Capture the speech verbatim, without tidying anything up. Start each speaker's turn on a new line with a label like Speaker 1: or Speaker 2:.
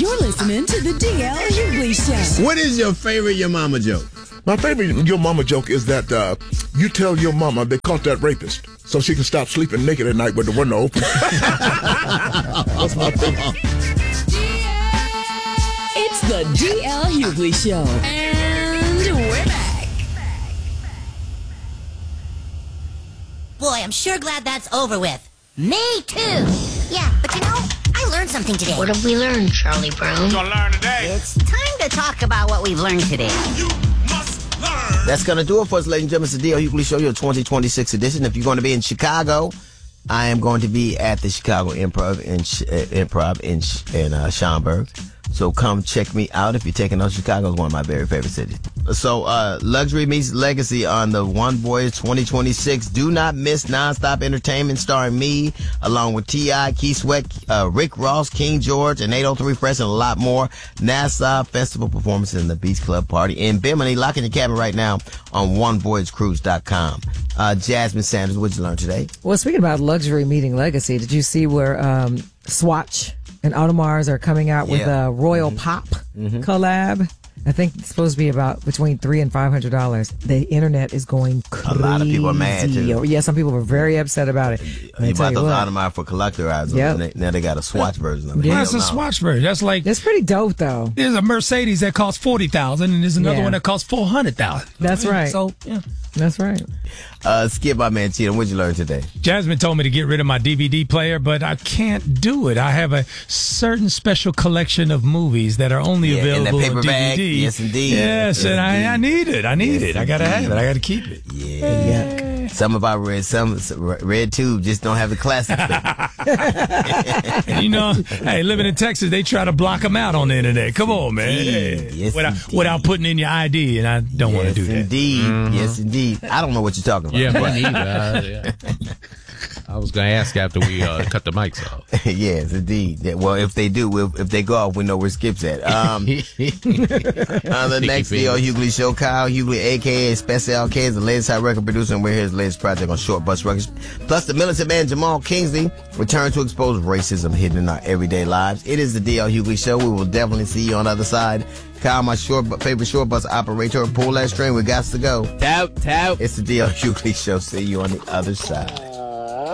Speaker 1: You're listening to the D L Hughley Show.
Speaker 2: What is your favorite Your Mama joke?
Speaker 3: My favorite Your Mama joke is that uh, you tell your mama they caught that rapist so she can stop sleeping naked at night with the window open. That's my favorite.
Speaker 1: It's the D L Hughley Show. And we're back.
Speaker 4: Boy, I'm sure glad that's over with. Me too. Yeah, but you know, I learned something today.
Speaker 5: What have we learned, Charlie Brown?
Speaker 6: What you gonna learn today?
Speaker 4: It's time to talk about what we've learned today.
Speaker 6: You must learn.
Speaker 7: That's going to do it for us, ladies and gentlemen. It's the D L Hughley Show, your twenty twenty-six edition. If you're going to be in Chicago, I am going to be at the Chicago Improv in uh, Improv in, in uh, Schaumburg. So come check me out if you're taking on Chicago. Is one of my very favorite cities. So uh, Luxury meets Legacy on the One Voyage twenty twenty-six. Do not miss nonstop entertainment starring me, along with T I, Keith Sweat, uh, Rick Ross, King George, and eight oh three Press, and a lot more. NASA Festival performances in the Beach Club Party in Bimini. Lock in your cabin right now on one voyage cruise dot com. Uh, Jasmine Sanders, what did you learn today?
Speaker 8: Well, speaking about Luxury meeting Legacy, did you see where um, Swatch and Audemars are coming out with
Speaker 7: Yeah.
Speaker 8: a Royal
Speaker 7: Mhm.
Speaker 8: Pop
Speaker 7: Mhm.
Speaker 8: collab? I think it's supposed to be about between three and five hundred dollars. The internet is going crazy.
Speaker 7: A lot of people are mad, too.
Speaker 8: Yeah, some people were very upset about it. And I
Speaker 7: You
Speaker 8: tell
Speaker 7: bought
Speaker 8: you
Speaker 7: those
Speaker 8: what,
Speaker 7: Audemars for collector items.
Speaker 8: Yep.
Speaker 7: and they- Now they got a Swatch version of it.
Speaker 8: Yeah.
Speaker 9: Well, it's a
Speaker 7: Hell no.
Speaker 9: Swatch version. That's like
Speaker 8: it's pretty dope, though.
Speaker 9: there's a Mercedes that costs forty thousand, and there's another
Speaker 8: Yeah.
Speaker 9: one that costs four hundred thousand.
Speaker 8: That's right.
Speaker 9: So yeah.
Speaker 8: That's right.
Speaker 7: Uh, Skip, my man, Cheatham, what did you learn today?
Speaker 9: Jasmine told me to get rid of my D V D player, but I can't do it. I have a certain special collection of movies that are only
Speaker 7: Yeah, in that
Speaker 9: available
Speaker 7: paper
Speaker 9: on D V D.
Speaker 7: bag. Yes, indeed.
Speaker 9: Yes,
Speaker 7: Yes,
Speaker 9: and I, I
Speaker 7: indeed.
Speaker 9: need it. I need
Speaker 7: Yes,
Speaker 9: it. I gotta
Speaker 7: indeed.
Speaker 9: have it. I gotta keep it.
Speaker 7: Yeah. Some of our red, some red tube just don't have the classic stuff.
Speaker 9: And you know, hey, living in Texas, they try to block them out on the internet. Come on, man.
Speaker 7: Indeed. Yes,
Speaker 9: without,
Speaker 7: indeed.
Speaker 9: without putting in your I D, and I don't want to do
Speaker 7: Yes,
Speaker 9: that.
Speaker 7: indeed. Yes, indeed. I don't know what you're talking about.
Speaker 10: Yeah, me neither. I, yeah. I was going to ask after we uh, cut the mics off.
Speaker 7: Yes, indeed. Yeah, well, if they do, we'll, if they go off, we know where Skip's at. Um, on the next D L Hughley Show, Kyle Hughley, a k a. Special K, is the latest high record producer, and we're his latest project on Short Bus Records. Plus, the militant man Jamal Kingsley returns to expose racism hidden in our everyday lives. It is the D L Hughley Show. We will definitely see you on the other side. Kyle, my short favorite short bus operator, pull that string. We got to go.
Speaker 10: Tout, tout.
Speaker 7: It's the D L Hughley Show. See you on the other side.